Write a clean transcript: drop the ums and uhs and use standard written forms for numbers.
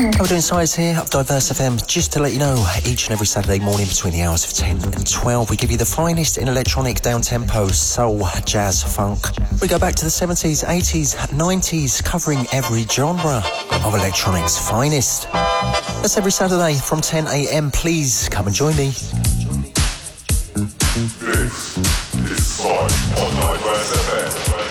How we're doing, Size here of Diverse FM. Just to let you know, each and every Saturday morning between the hours of 10 and 12, we give you the finest in electronic down-tempo, soul, jazz, funk. We go back to the 70s, 80s, 90s, covering every genre of electronic's finest. That's every Saturday from 10 a.m. Please come and join me. This is Size on Diverse FM.